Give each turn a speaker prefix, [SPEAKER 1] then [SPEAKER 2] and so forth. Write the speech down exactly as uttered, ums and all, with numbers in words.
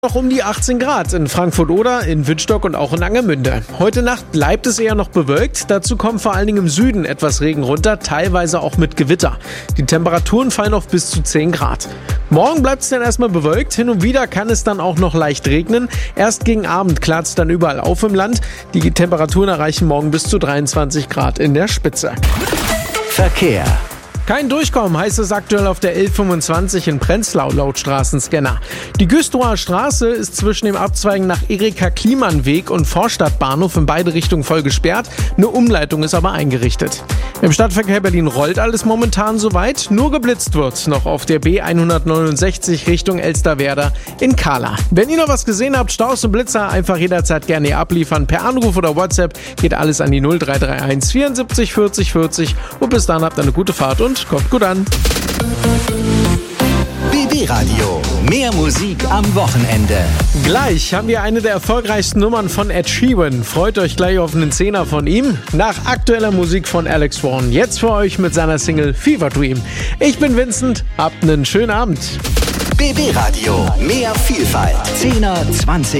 [SPEAKER 1] Noch um die achtzehn Grad in Frankfurt-Oder, in Wittstock und auch in Angermünde. Heute Nacht bleibt es eher noch bewölkt. Dazu kommt vor allen Dingen im Süden etwas Regen runter, teilweise auch mit Gewitter. Die Temperaturen fallen auf bis zu zehn Grad. Morgen bleibt es dann erstmal bewölkt. Hin und wieder kann es dann auch noch leicht regnen. Erst gegen Abend klart es dann überall auf im Land. Die Temperaturen erreichen morgen bis zu dreiundzwanzig Grad in der Spitze.
[SPEAKER 2] Verkehr.
[SPEAKER 1] Kein Durchkommen heißt es aktuell auf der L fünfundzwanzig in Prenzlau laut Straßenscanner. Die Güstrower Straße ist zwischen dem Abzweigen nach Erika-Kliemann-Weg und Vorstadtbahnhof in beide Richtungen voll gesperrt. Eine Umleitung ist aber eingerichtet. Im Stadtverkehr Berlin rollt alles momentan soweit. Nur geblitzt wird noch auf der B hundertneunundsechzig Richtung Elsterwerda in Kahla. Wenn ihr noch was gesehen habt, Staus und Blitzer, einfach jederzeit gerne abliefern. Per Anruf oder WhatsApp geht alles an die null drei drei eins vierundsiebzig vierzig vierzig. Und bis dann habt ihr eine gute Fahrt und kommt gut an.
[SPEAKER 2] B B Radio. Mehr Musik am Wochenende.
[SPEAKER 1] Gleich haben wir eine der erfolgreichsten Nummern von Ed Sheeran. Freut euch gleich auf einen Zehner von ihm. Nach aktueller Musik von Alex Warren. Jetzt für euch mit seiner Single Fever Dream. Ich bin Vincent. Habt einen schönen Abend.
[SPEAKER 2] B B Radio. Mehr Vielfalt. Zehner, zwanzig